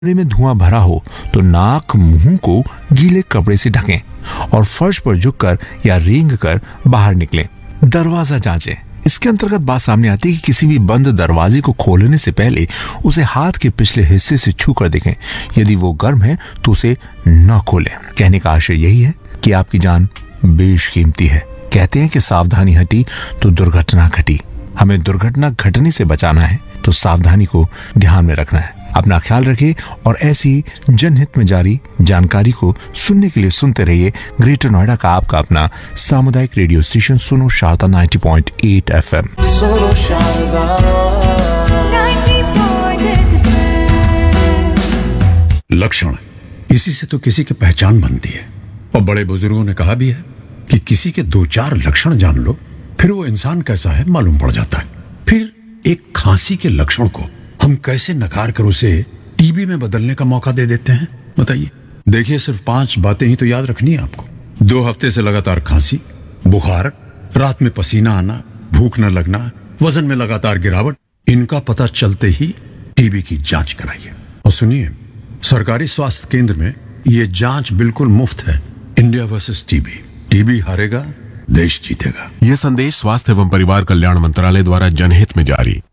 कमरे में धुआं भरा हो तो नाक मुंह को गीले कपड़े से ढकें और फर्श पर झुककर या रेंग कर बाहर निकलें। दरवाजा जांचें। इसके अंतर्गत बात सामने आती है कि किसी भी बंद दरवाजे को खोलने से पहले उसे हाथ के पिछले हिस्से से छू कर देखें। यदि वो गर्म है तो उसे न खोलें। कहने का आशय यही है कि आपकी जान बेशकीमती है। कहते हैं कि सावधानी हटी तो दुर्घटना घटी। हमें दुर्घटना घटने से बचाना है तो सावधानी को ध्यान में रखना है। अपना ख्याल रखिए और ऐसी जनहित में जारी जानकारी को सुनने के लिए सुनते रहिए ग्रेटर नोएडा का आपका अपना सामुदायिक रेडियो स्टेशन सुनो शारदा 90.8 FM। सुनो शारदा 90.8 FM। लक्षण, इसी से तो किसी की पहचान बनती है। और बड़े बुजुर्गों ने कहा भी है कि किसी के 2-4 लक्षण जान लो, फिर वो इंसान कैसा है मालूम पड़ जाता है। फिर एक खांसी के लक्षण को हम कैसे नकार कर उसे टीबी में बदलने का मौका दे देते हैं, बताइए। देखिए, सिर्फ 5 बातें ही तो याद रखनी है आपको। 2 हफ्ते से लगातार खांसी, बुखार, रात में पसीना आना, भूख न लगना, वजन में लगातार गिरावट, इनका पता चलते ही टीबी की जांच कराइए। और सुनिए, सरकारी स्वास्थ्य केंद्र में ये जांच बिल्कुल मुफ्त है। India versus TB. टीबी हारेगा, देश जीतेगा। यह संदेश स्वास्थ्य एवं परिवार कल्याण मंत्रालय द्वारा जनहित में जारी।